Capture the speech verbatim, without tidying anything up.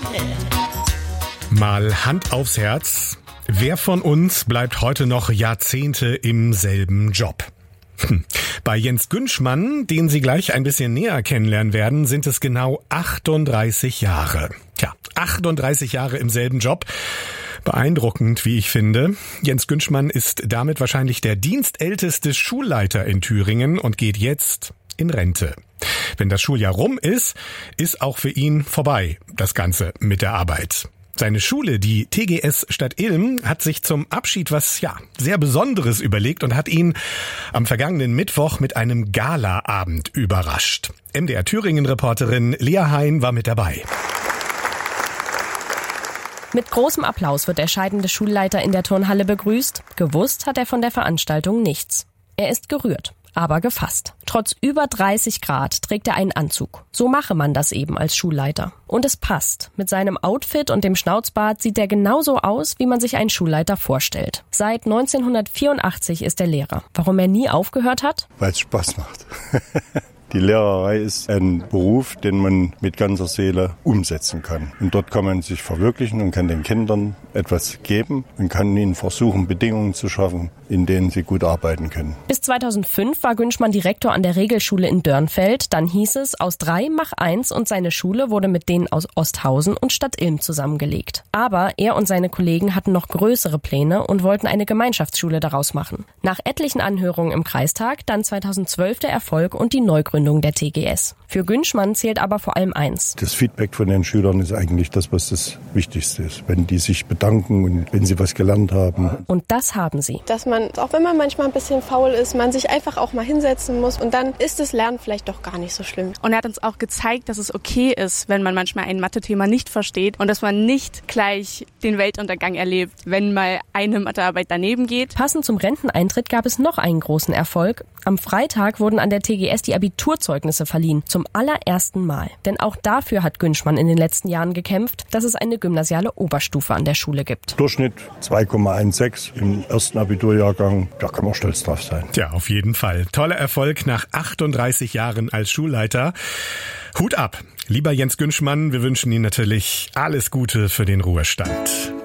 Mal Hand aufs Herz. Wer von uns bleibt heute noch Jahrzehnte im selben Job? Hm. Bei Jens Günschmann, den Sie gleich ein bisschen näher kennenlernen werden, sind es genau achtunddreißig Jahre. Tja, achtunddreißig Jahre im selben Job. Beeindruckend, wie ich finde. Jens Günschmann ist damit wahrscheinlich der dienstälteste Schulleiter in Thüringen und geht jetzt in Rente. Wenn das Schuljahr rum ist, ist auch für ihn vorbei, das Ganze mit der Arbeit. Seine Schule, die T G S Stadt Ilm, hat sich zum Abschied was, ja, sehr Besonderes überlegt und hat ihn am vergangenen Mittwoch mit einem Galaabend überrascht. M D R Thüringen-Reporterin Lea Hein war mit dabei. Mit großem Applaus wird der scheidende Schulleiter in der Turnhalle begrüßt. Gewusst hat er von der Veranstaltung nichts. Er ist gerührt, aber gefasst. Trotz über dreißig Grad trägt er einen Anzug. So mache man das eben als Schulleiter. Und es passt. Mit seinem Outfit und dem Schnauzbart sieht er genauso aus, wie man sich einen Schulleiter vorstellt. Seit neunzehnhundertvierundachtzig ist er Lehrer. Warum er nie aufgehört hat? Weil es Spaß macht. Die Lehrerei ist ein Beruf, den man mit ganzer Seele umsetzen kann. Und dort kann man sich verwirklichen und kann den Kindern etwas geben und kann ihnen versuchen, Bedingungen zu schaffen, in denen sie gut arbeiten können. Bis zweitausendfünf war Günschmann Direktor an der Regelschule in Dörnfeld. Dann hieß es, aus drei mach eins, und seine Schule wurde mit denen aus Osthausen und Stadt Ilm zusammengelegt. Aber er und seine Kollegen hatten noch größere Pläne und wollten eine Gemeinschaftsschule daraus machen. Nach etlichen Anhörungen im Kreistag dann zweitausendzwölf der Erfolg und die Neugründung der T G S. Für Günschmann zählt aber vor allem eins. Das Feedback von den Schülern ist eigentlich das, was das Wichtigste ist. Wenn die sich bedanken und wenn sie was gelernt haben. Und das haben sie. Dass man, auch wenn man manchmal ein bisschen faul ist, man sich einfach auch mal hinsetzen muss und dann ist das Lernen vielleicht doch gar nicht so schlimm. Und er hat uns auch gezeigt, dass es okay ist, wenn man manchmal ein Mathe-Thema nicht versteht und dass man nicht gleich den Weltuntergang erlebt, wenn mal eine Mathearbeit daneben geht. Passend zum Renteneintritt gab es noch einen großen Erfolg. Am Freitag wurden an der T G S die Abiturzeugnisse verliehen, zum allerersten Mal. Denn auch dafür hat Günschmann in den letzten Jahren gekämpft, dass es eine gymnasiale Oberstufe an der Schule gibt. Durchschnitt zwei Komma sechzehn im ersten Abiturjahrgang, da kann man stolz drauf sein. Ja, auf jeden Fall. Toller Erfolg nach achtunddreißig Jahren als Schulleiter. Hut ab. Lieber Jens Günschmann, wir wünschen Ihnen natürlich alles Gute für den Ruhestand.